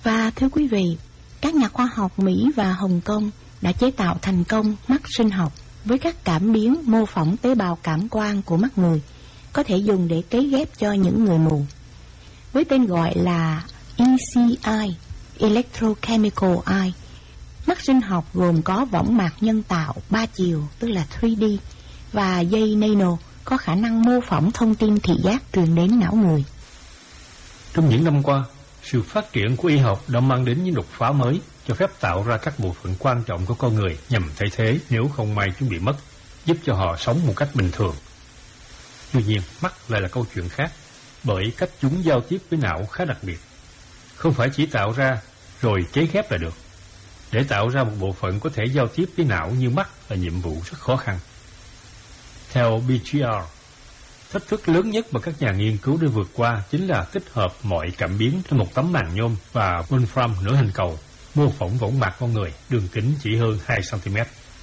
Và thưa quý vị, các nhà khoa học Mỹ và Hồng Kông đã chế tạo thành công mắt sinh học với các cảm biến mô phỏng tế bào cảm quan của mắt người, có thể dùng để cấy ghép cho những người mù. Với tên gọi là ECI, Electrochemical Eye, mắt sinh học gồm có võng mạc nhân tạo 3 chiều, tức là 3D, và dây nano có khả năng mô phỏng thông tin thị giác truyền đến não người. Trong những năm qua, sự phát triển của y học đã mang đến những đột phá mới, cho phép tạo ra các bộ phận quan trọng của con người nhằm thay thế nếu không may chúng bị mất, giúp cho họ sống một cách bình thường. Tuy nhiên, mắt lại là câu chuyện khác, bởi cách chúng giao tiếp với não khá đặc biệt. Không phải chỉ tạo ra rồi cấy ghép là được. Để tạo ra một bộ phận có thể giao tiếp với não như mắt là nhiệm vụ rất khó khăn. Theo BGR, thách thức lớn nhất mà các nhà nghiên cứu đã vượt qua chính là tích hợp mọi cảm biến trên một tấm màng nhôm và wolfram nửa hình cầu, mô phỏng võng mạc con người, đường kính chỉ hơn 2 cm.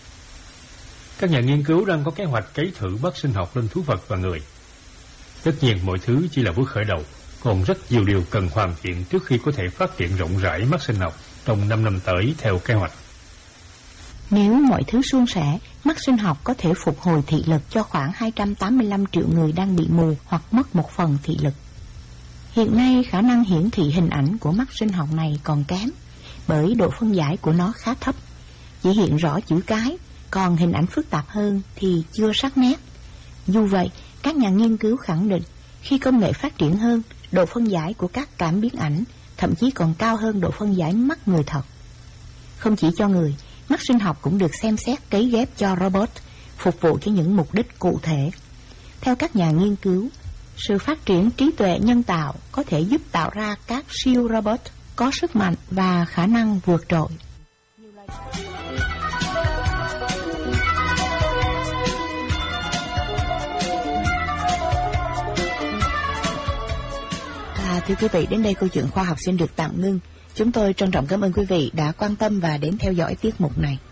Các nhà nghiên cứu đang có kế hoạch cấy thử mắt sinh học lên thú vật và người. Tất nhiên mọi thứ chỉ là bước khởi đầu, còn rất nhiều điều cần hoàn thiện trước khi có thể phát triển rộng rãi mắt sinh học trong 5 năm tới theo kế hoạch. Nếu mọi thứ suôn sẻ, mắt sinh học có thể phục hồi thị lực cho khoảng 285 triệu người đang bị mù hoặc mất một phần thị lực. Hiện nay, khả năng hiển thị hình ảnh của mắt sinh học này còn kém, bởi độ phân giải của nó khá thấp, chỉ hiện rõ chữ cái, còn hình ảnh phức tạp hơn thì chưa sắc nét. Dù vậy, các nhà nghiên cứu khẳng định, khi công nghệ phát triển hơn, độ phân giải của các cảm biến ảnh thậm chí còn cao hơn độ phân giải mắt người thật. Không chỉ cho người, mắt sinh học cũng được xem xét cấy ghép cho robot, phục vụ cho những mục đích cụ thể. Theo các nhà nghiên cứu, sự phát triển trí tuệ nhân tạo có thể giúp tạo ra các siêu robot có sức mạnh và khả năng vượt trội. Thưa quý vị, đến đây câu chuyện khoa học xin được tạm ngưng. Chúng tôi trân trọng cảm ơn quý vị đã quan tâm và đến theo dõi tiết mục này.